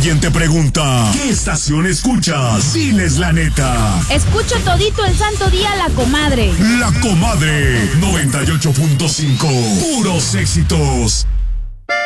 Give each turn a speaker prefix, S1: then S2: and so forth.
S1: alguien te pregunta, ¿qué estación escuchas? Diles la neta.
S2: Escucho todito el santo día La Comadre.
S1: La Comadre 98.5. Puros éxitos.